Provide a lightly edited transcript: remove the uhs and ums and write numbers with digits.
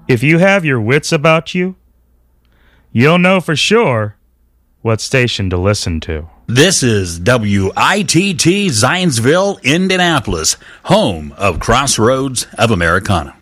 If you have your wits about you, you'll know for sure what station to listen to. This is WITT Zionsville, Indianapolis, home of Crossroads of Americana.